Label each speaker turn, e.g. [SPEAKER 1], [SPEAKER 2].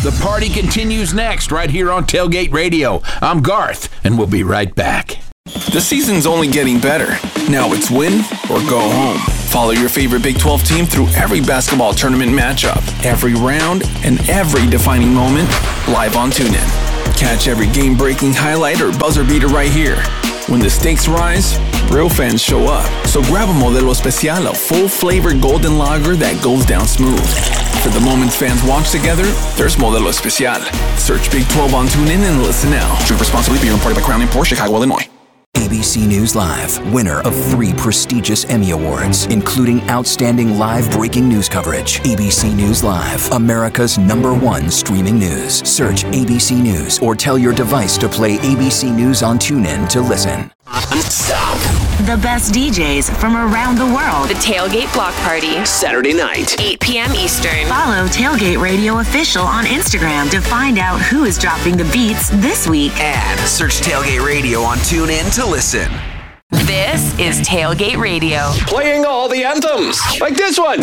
[SPEAKER 1] The party continues next right here on Tailgate Radio. I'm Garth, and we'll be right back.
[SPEAKER 2] The season's only getting better. Now it's win or go home. Follow your favorite Big 12 team through every basketball tournament matchup, every round, and every defining moment live on TuneIn. Catch every game-breaking highlight or buzzer beater right here. When the stakes rise, real fans show up. So grab a Modelo Especial, a full-flavored golden lager that goes down smooth. For the moments fans watch together, there's Modelo Especial. Search Big 12 on TuneIn and listen now. Drink responsibly. Beer imported by Crown Imports, Chicago, Illinois.
[SPEAKER 3] ABC News Live, winner of 3 prestigious Emmy Awards, including outstanding live breaking news coverage. ABC News Live, America's #1 streaming news. Search ABC News or tell your device to play ABC News on TuneIn to listen.
[SPEAKER 4] Stop.
[SPEAKER 5] The best DJs from around the world.
[SPEAKER 6] The Tailgate Block Party.
[SPEAKER 4] Saturday night.
[SPEAKER 6] 8 p.m. Eastern.
[SPEAKER 5] Follow Tailgate Radio Official on Instagram to find out who is dropping the beats this week.
[SPEAKER 4] And search Tailgate Radio on TuneIn to listen.
[SPEAKER 6] This is Tailgate Radio.
[SPEAKER 7] Playing all the anthems, like this one.